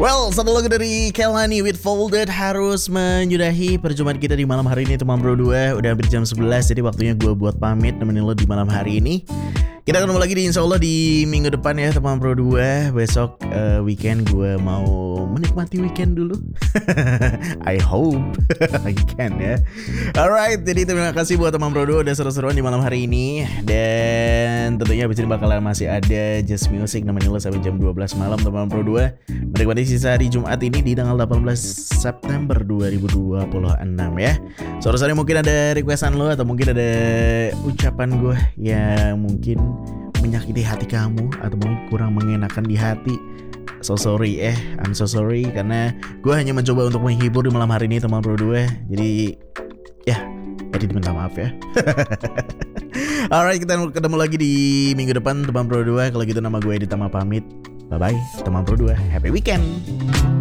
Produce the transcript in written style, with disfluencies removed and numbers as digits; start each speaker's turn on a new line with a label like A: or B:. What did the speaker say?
A: Well, satu lagu dari Kehlani with Folded harus menyudahi perjumpaan kita di malam hari ini teman bro 2. Udah hampir jam 11, jadi waktunya gue buat pamit nemenin lo di malam hari ini. Kita ketemu lagi di insya Allah di minggu depan ya teman bro 2. Besok weekend gue mau menikmati weekend dulu. I hope I can ya. Alright, jadi terima kasih buat teman bro 2 udah seru-seruan di malam hari ini. Dan tentunya abis ini bakalan masih ada Just Music nemenin lo sampai jam 12 malam teman bro 2. Menikmati sisa hari Jumat ini di tanggal 18 September 2026 ya. Sore-sore mungkin ada requestan lo atau mungkin ada ucapan gue yang mungkin menyakiti hati kamu atau mungkin kurang mengenakan di hati. So sorry I'm so sorry karena gue hanya mencoba untuk menghibur di malam hari ini teman bro 2. Jadi ya, jadi diminta maaf ya. Alright, kita ketemu lagi di minggu depan teman bro 2. Kalau gitu nama gue Editama pamit. Bye bye teman bro 2. Happy weekend.